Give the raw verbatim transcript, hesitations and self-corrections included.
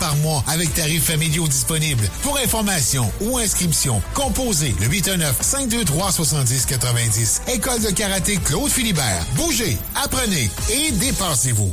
par mois avec tarifs familiaux disponibles. Pour information ou inscription, composez le huit un neuf, cinq deux trois, six zéro neuf zéro. École de karaté Claude Philibert. Bougez, apprenez et dépassez-vous.